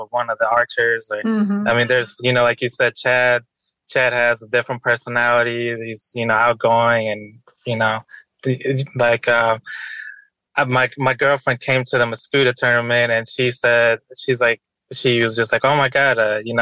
one of the archers. Or, Mm-hmm. I mean, there's, like you said, Chad has a different personality. He's, outgoing and, like, my girlfriend came to the Mascuda tournament and she was just like, oh my God,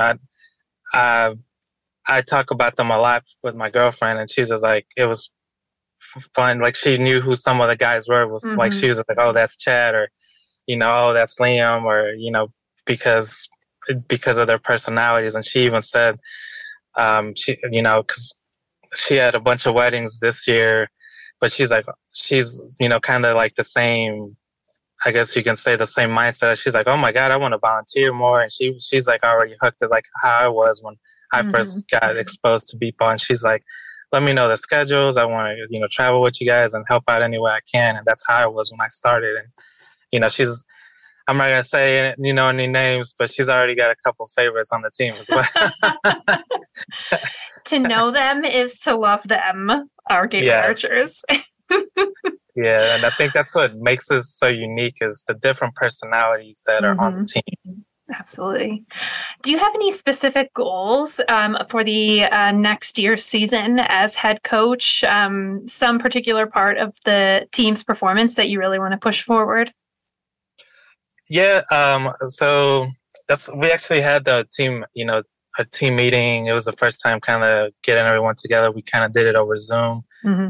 I talk about them a lot with my girlfriend, and she was just like, it was fun. Like, she knew who some of the guys were. Like, she was like, oh, that's Chad, or, oh, that's Liam, or, because of their personalities. And she even said, because she had a bunch of weddings this year, but she's kind of like the same, I guess you can say, the same mindset. She's like, oh my God, I want to volunteer more. And she's like already hooked as like how I was when I first got exposed to b-ball. And she's like, let me know the schedules. I want to, travel with you guys and help out any way I can. And that's how I was when I started. And, I'm not going to say, any names, but she's already got a couple favorites on the team as well. To know them is to love them, our Gateway Archers. Yeah, and I think that's what makes us so unique is the different personalities that are on the team. Absolutely. Do you have any specific goals for the next year's season as head coach? Some particular part of the team's performance that you really want to push forward? Yeah. So we actually had the team, a team meeting. It was the first time kind of getting everyone together. We kind of did it over Zoom.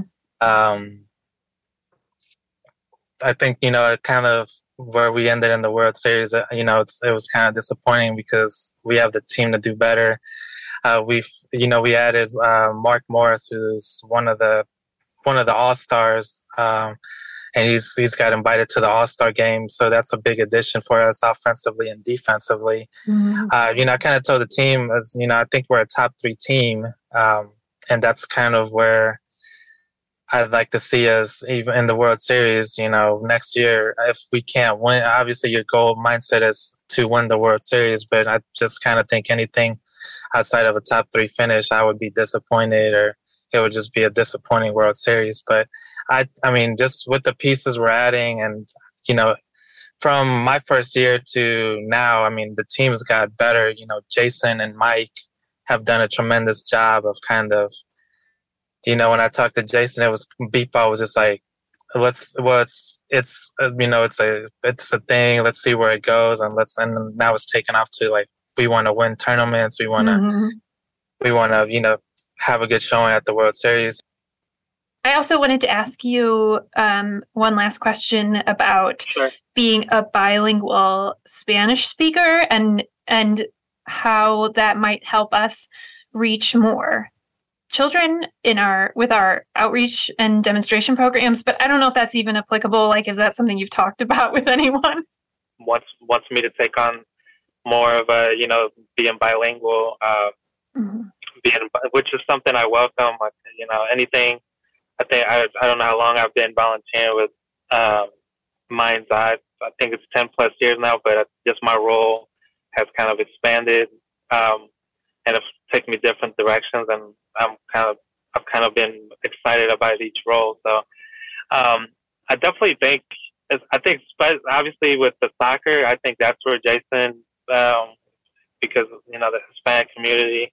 I think, kind of where we ended in the World Series, it was kind of disappointing because we have the team to do better. We added Mark Morris, who's one of the All-Stars, and he's got invited to the All-Star game. So that's a big addition for us offensively and defensively. I kind of told the team, I think we're a top 3 team, and that's kind of where I'd like to see us even in the World Series, next year. If we can't win, obviously your goal mindset is to win the World Series, but I just kind of think anything outside of a top 3 finish, I would be disappointed, or it would just be a disappointing World Series. But I mean, just with the pieces we're adding and, from my first year to now, I mean, the team's got better. Jason and Mike have done a tremendous job of kind of, when I talked to Jason, it was b-ball was just like, it's a thing. Let's see where it goes, and now it's taken off to like, we want to win tournaments. We want to, have a good showing at the World Series. I also wanted to ask you one last question about being a bilingual Spanish speaker and how that might help us reach more children with our outreach and demonstration programs. But I don't know if that's even applicable. Like, is that something you've talked about with anyone? Wants me to take on more of a, being bilingual, which is something I welcome. Like, anything. I don't know how long I've been volunteering with Mind's Eye. I think it's 10 plus years now, but just my role has kind of expanded and it's taken me different directions, and I've kind of been excited about each role. So I definitely think obviously with the soccer, I think that's where Jason, because the Hispanic community,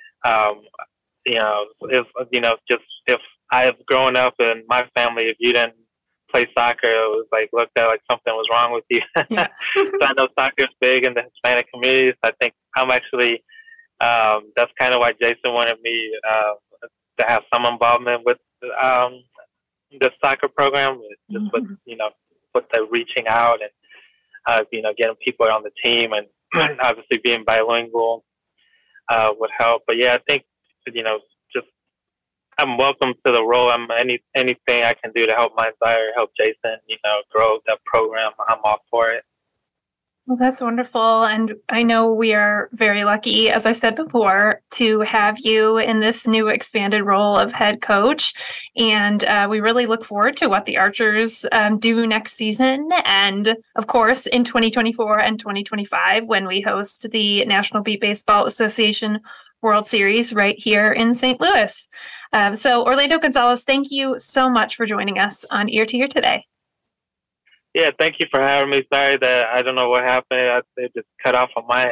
if I've grown up in my family, if you didn't play soccer, it was like looked at like something was wrong with you. Yeah. So I know soccer is big in the Hispanic communities. I think I'm actually, that's kind of why Jason wanted me to have some involvement with the soccer program, just with the reaching out and getting people on the team, and obviously being bilingual would help. But yeah, I think just I'm welcome to the role. Anything I can do to help Mind's Eye or help Jason, grow that program, I'm all for it. Well, that's wonderful. And I know we are very lucky, as I said before, to have you in this new expanded role of head coach. And we really look forward to what the Archers do next season. And of course, in 2024 and 2025, when we host the National Beat Baseball Association World Series right here in St. Louis. So Orlando Gonzalez, thank you so much for joining us on Ear to Ear today. Yeah, thank you for having me. Sorry that I don't know what happened. It just cut off on my